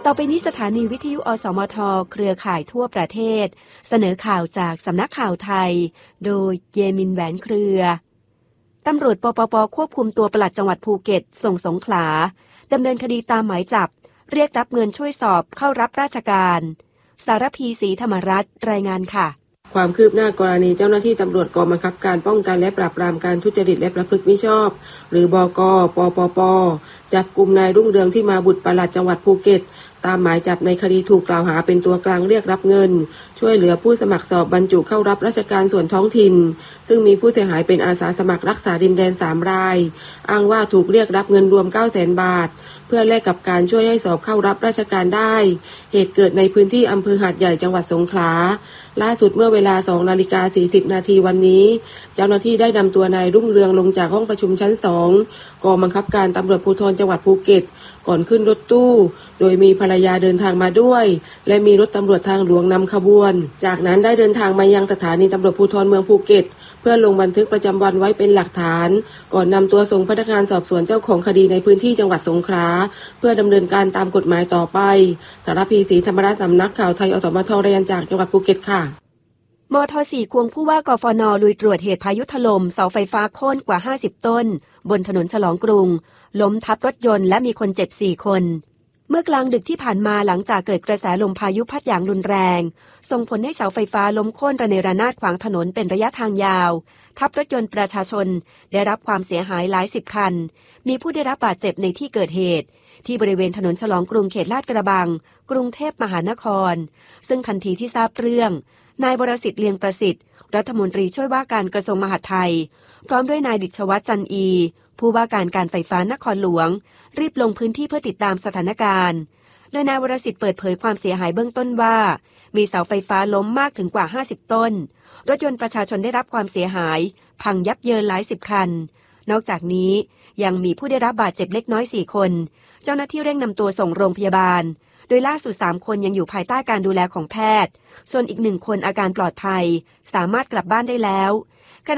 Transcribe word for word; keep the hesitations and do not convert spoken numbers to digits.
ต่อไปนี้สถานีวิทยุอสมทเครือข่ายทั่วประเทศเสนอข่าวจากสำนักข่าวไทยโดยเยมินแหวนเครือตำรวจปปปควบคุมตัวปลัดจังหวัดภูเก็ตส่งสงขลาดำเนินคดีตามหมายจับเรียกรับเงินช่วยสอบเข้ารับราชการสารพีศรีธรรมรัตน์รายงานค่ะความคืบหน้ากรณีเจ้าหน้าที่ตำรวจกองบังคับการป้องกันและปราบปรามการทุจริตและประพฤติมิชอบหรือบก.ปปป.จับกุมนายรุ่งเรืองที่มาบุตรปลัดจังหวัดภูเก็ตตามหมายจับในคดีถูกกล่าวหาเป็นตัวกลางเรียกรับเงินช่วยเหลือผู้สมัครสอบบรรจุเข้ารับราชการส่วนท้องถิ่นซึ่งมีผู้เสียหายเป็นอาสาสมัครรักษาดินแดนสามรายอ้างว่าถูกเรียกรับเงินรวม เก้าแสน บาทเพื่อแลกกับการช่วยให้สอบเข้ารับราชการได้เหตุเกิดในพื้นที่อำเภอหาดใหญ่จังหวัดสงขลาล่าสุดเมื่อเวลา สองนาฬิกาสี่สิบ นาทีวันนี้เจ้าหน้าที่ได้นำตัวนายรุ่งเรืองลงจากห้องประชุมชั้นสองกองบังคับการตำรวจภูธรจังหวัดภูเก็ตก่อนขึ้นรถตู้โดยมีภรรยาเดินทางมาด้วยและมีรถตำรวจทางหลวงนำขบวนจากนั้นได้เดินทางมายังสถานีตำรวจภูธรเมืองภูเก็ตเพื่อลงบันทึกประจำวันไว้เป็นหลักฐานก่อนนำตัวส่งพนักงานสอบสวนเจ้าของคดีในพื้นที่จังหวัดสงขลาเพื่อดำเนินการตามกฎหมายต่อไปสารพีศรีธรรมรัตน์สำนักข่าวไทยอสมทรายงานจากจังหวัดภูเก็ตค่ะมท.สี่ ควงผู้ว่ากฟน.ลุยตรวจเหตุพายุถล่มเสาไฟฟ้าโค่นกว่าห้าสิบต้นบนถนนฉลองกรุงล้มทับรถยนต์และมีคนเจ็บสี่คนเมื่อกลางดึกที่ผ่านมาหลังจากเกิดกระแสลมพายุพัดอย่างรุนแรงส่งผลให้เสาไฟฟ้าล้มโค่นระเนระนาดขวางถนนเป็นระยะทางยาวทับรถยนต์ประชาชนได้รับความเสียหายหลายสิบคันมีผู้ได้รับบาดเจ็บในที่เกิดเหตุที่บริเวณถนนฉลองกรุงเขตลาดกระบังกรุงเทพมหานครซึ่งทันทีที่ทราบเรื่องนายบรสิทธิ์เลียงประสิทธิ์รัฐมนตรีช่วยว่าการกระทรวงมหาดไทยพร้อมด้วยนายดิษวัฒน์จันอีผู้ว่าการการไฟฟ้านครหลวงรีบลงพื้นที่เพื่อติดตามสถานการณ์โดยนายวรสิทธิ์เปิดเผยความเสียหายเบื้องต้นว่ามีเสาไฟฟ้าล้มมากถึงกว่าห้าสิบต้นรถยนต์ประชาชนได้รับความเสียหายพังยับเยินหลายสิบคันนอกจากนี้ยังมีผู้ได้รับบาดเจ็บเล็กน้อยสี่คนเจ้าหน้าที่เร่งนำตัวส่งโรงพยาบาลโดยล่าสุดสามคนยังอยู่ภายใต้การดูแลของแพทย์ส่วนอีกหนึ่งคนอาการปลอดภัยสามารถกลับบ้านได้แล้ว